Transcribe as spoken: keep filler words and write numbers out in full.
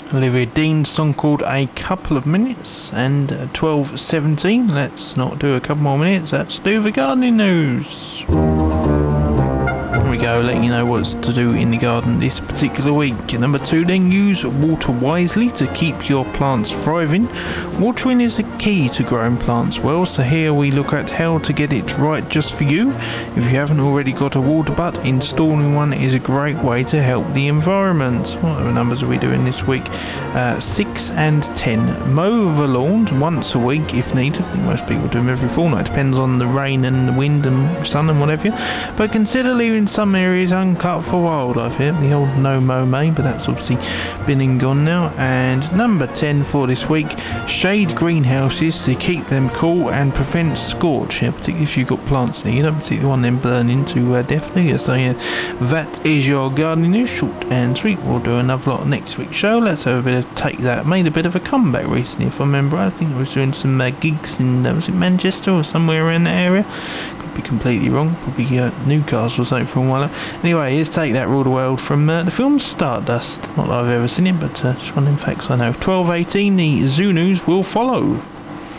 Olivia Dean's song called A Couple of Minutes, and uh, twelve seventeen. Let's not do a couple more minutes, let's do the gardening news. Here we go, letting you know what's to do in the garden this particular week. Number two, then use water wisely to keep your plants thriving. Watering is the key to growing plants well, so here we look at how to get it right just for you. If you haven't already got a water butt, installing one is a great way to help the environment. What other numbers are we doing this week? Uh, six and ten. Mow the lawn once a week if needed. I think most people do them every fortnight. Depends on the rain and the wind and sun and whatever. But consider leaving some areas uncut for wildlife. Yeah? The old no mow may, but that's obviously been and gone now. And number ten for this week, shade greenhouses to keep them cool and prevent scorch. Yeah, particularly if you've got plants there, you don't particularly want them burning to uh, death. Yeah? So yeah, that is your gardening news, short and sweet. We'll do another lot next week's show. Let's have a bit of Take That. Made a bit of a comeback recently, if I remember. I think I was doing some uh, gigs in uh, was it Manchester or somewhere around that area. Be completely wrong, probably uh, Newcastle or something for a while. Anyway, here's Take That, Rule the World from uh, the film Stardust. Not that I've ever seen it, but uh, just one of them facts I know. twelve eighteen, the Zoo News will follow.